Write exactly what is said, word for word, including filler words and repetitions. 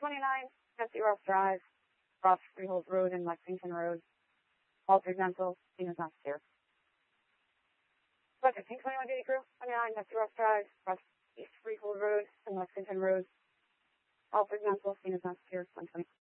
twenty-nine, Jesse Ross Drive, Ross Freehold Road and Lexington Road, Altered Dental, Venus Massachusetts. But fifteen twenty-one Duty Crew, twenty-nine, Jesse Ross Drive, Ross East Freehold Road and Lexington Road, Altered Dental, Venus Massachusetts, one twenty.